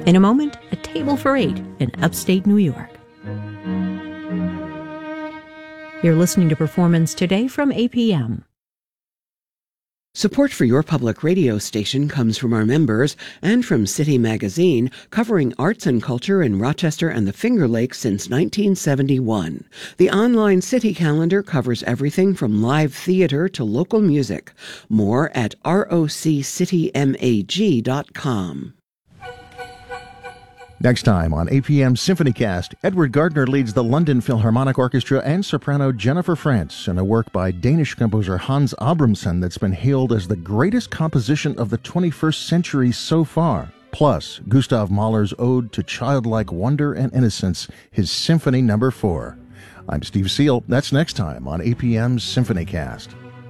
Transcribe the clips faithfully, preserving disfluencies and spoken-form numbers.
In a moment, a table for eight in upstate New York. You're listening to Performance Today from A P M. Support for your public radio station comes from our members and from City Magazine, covering arts and culture in Rochester and the Finger Lakes since nineteen seventy-one. The online City calendar covers everything from live theater to local music. More at roc city mag dot com. Next time on A P M Symphonycast, Edward Gardner leads the London Philharmonic Orchestra and soprano Jennifer Frantz in a work by Danish composer Hans Abramson that's been hailed as the greatest composition of the twenty-first century so far. Plus, Gustav Mahler's ode to childlike wonder and innocence, his Symphony Number Four. I'm Steve Seal. That's next time on A P M Symphonycast.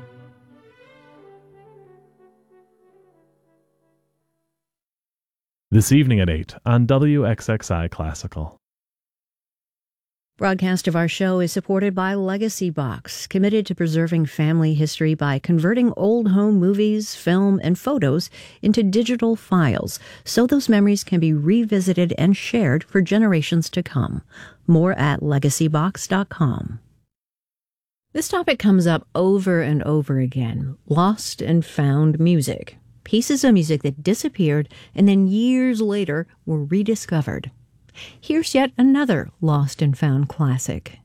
This evening at eight on W X X I Classical. Broadcast of our show is supported by Legacy Box, committed to preserving family history by converting old home movies, film, and photos into digital files so those memories can be revisited and shared for generations to come. More at legacy box dot com. This topic comes up over and over again: lost and found music. Pieces of music that disappeared and then years later were rediscovered. Here's yet another lost and found classic.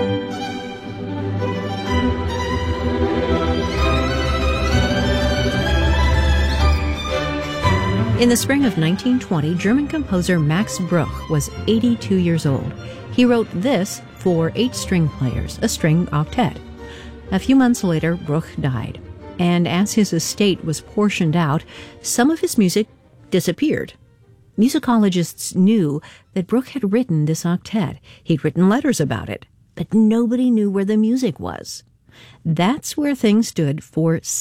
In the spring of nineteen twenty, German composer Max Bruch was eighty-two years old. He wrote this for eight string players, a string octet. A few months later, Bruch died. And as his estate was portioned out, some of his music disappeared. Musicologists knew that Bruch had written this octet. He'd written letters about it, but nobody knew where the music was. That's where things stood for